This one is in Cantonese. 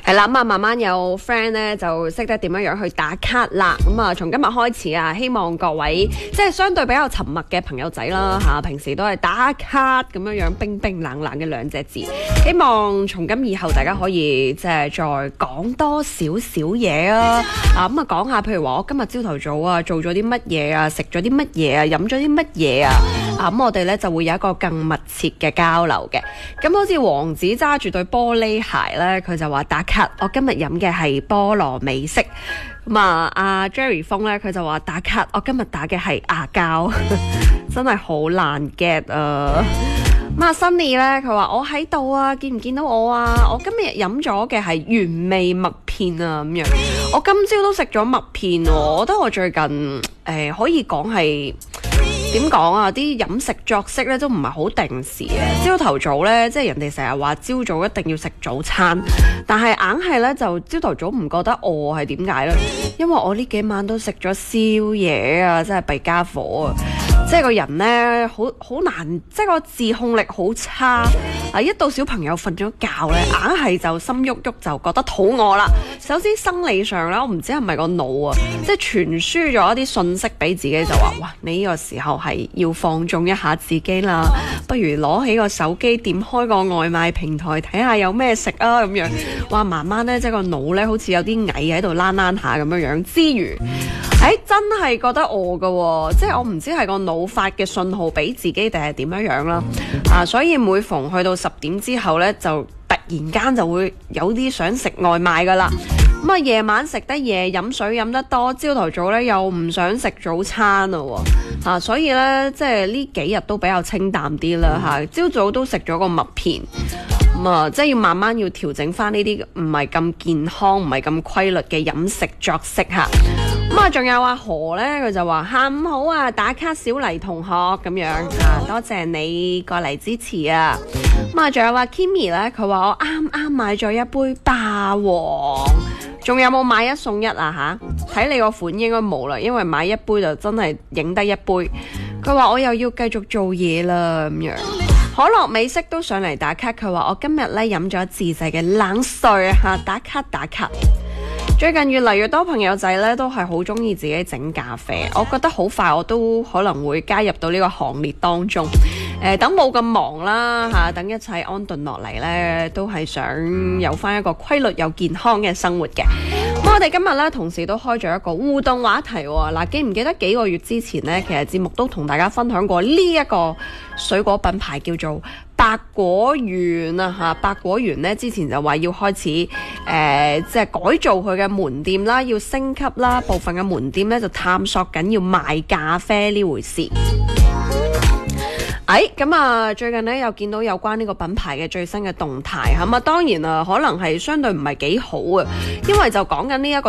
係啦，咁啊，慢慢有 friend 咧就識得點樣去打卡啦。咁啊，從今日開始啊，希望各位即係相對比較沉默嘅朋友仔啦嚇，平時都係打卡咁樣冰冰冷冷嘅兩隻字。希望從今以後大家可以即係再講多少少嘢啊！咁啊，講下譬如話我今日朝頭早啊做咗啲乜嘢啊，食咗啲乜嘢啊，飲咗啲乜嘢啊！咁我哋咧就會有一個更密切嘅交流嘅。咁好似王子揸住對玻璃鞋咧，佢就話打卡，我今日飲嘅係菠蘿美式。咁啊，阿 Jerry 風咧，佢就話打卡，我今日打嘅係牙膠，真係好難 get 啊！咁啊 Sunny 咧，佢話我喺度啊，見唔見到我啊？我今日飲咗嘅係原味麥片啊，咁樣。我今朝都食咗麥片喎，我覺得我最近可以講係。點講啊？啲飲食作息咧都唔係好定時嘅。朝頭早咧，即係人哋成日話朝早一定要食早餐，但係硬係咧就朝頭早唔覺得餓，係點解咧？因為我呢幾晚都食咗宵夜啊，真係弊家伙啊！即係個人咧好難，即係個自控力好差。一到小朋友瞓咗覺咧，硬係就心喐喐就覺得肚餓啦。首先生理上咧，我唔知係咪個腦啊，即係傳輸咗一啲信息俾自己，就話哇，你呢個時候係要放縱一下自己啦，不如攞起個手機點開個外賣平台睇下有咩食啊咁樣。哇，慢慢咧即係個腦咧好似有啲蟻喺度躝下咁樣之餘，真係覺得餓㗎喎，即係我唔知係個腦發嘅信號俾自己定係點樣啦。所以每逢去到10點之後咧，就突然間就會有啲想食外賣㗎啦。咁啊，夜晚食得夜，飲水飲得多，朝頭早咧又唔想食早餐咯喎。所以咧即係呢幾日都比較清淡啲啦嚇。朝早都食咗個麥片，即係要慢慢要調整翻呢啲唔係咁健康、唔係咁規律嘅飲食作息嚇。仲有阿何呢，佢就話下午好啊，打卡小黎同學咁樣多謝你過嚟支持啊。仲有阿 Kimmy 呢，佢話我啱啱買咗一杯霸王，仲有冇買一送一啊吓？睇你個款應該冇啦，因為買一杯就真係影得一杯。佢話我又要繼續做嘢啦咁樣。可樂美式都上嚟打卡，佢話我今日呢飲咗自製嘅冷水打卡打卡。最近越嚟越多朋友仔咧都係好中意自己整咖啡，我覺得好快我都可能會加入到呢個行列當中。等冇咁忙啦等一切安頓落嚟咧，都係想有翻一個規律又健康嘅生活嘅。咁我哋今日咧同時都開咗一個互動話題喎。嗱，記唔記得幾個月之前呢，其實節目都同大家分享過呢一個水果品牌叫做百果園啊。百果園呢之前就話要開始即係改造佢嘅門店啦，要升級啦，部分嘅門店咧就探索緊要賣咖啡呢回事。咁最近咧又見到有關呢個品牌嘅最新嘅動態，當然可能係相對唔係幾好啊，因為就講緊呢一個